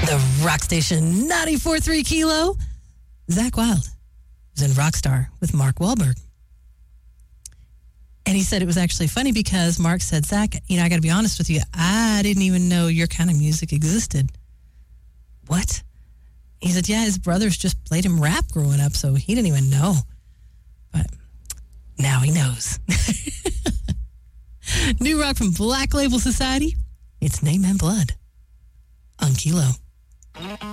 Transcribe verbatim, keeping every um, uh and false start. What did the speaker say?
The rock station ninety-four point three Kilo. Zach Wilde was in Rockstar with Mark Wahlberg. And he said it was actually funny because Mark said, Zach, you know, I got to be honest with you. I didn't even know your kind of music existed. What? He said, yeah, his brothers just played him rap growing up, so he didn't even know. But now he knows. New rock from Black Label Society. It's Name and Blood on Kilo.